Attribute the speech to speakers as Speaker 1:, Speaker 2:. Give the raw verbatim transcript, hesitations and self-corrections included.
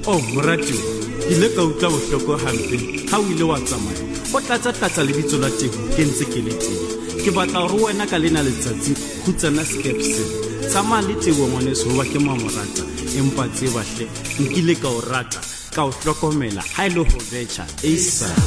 Speaker 1: Oh moratuwa, ke ile ka utlwa bohloko hampe ha o ile wa tsamaya o tlatsa tlatsa lebitso la Tebo ke ntse ke le teng. Ke batla hore wena ka lena letsatsi ho tsena Skepsen tsamaya le Tebo ngwaneso hoba ke mamorata empa tseba hle nkile ka o rata ka o hlokomela ha ile ho betjha e sa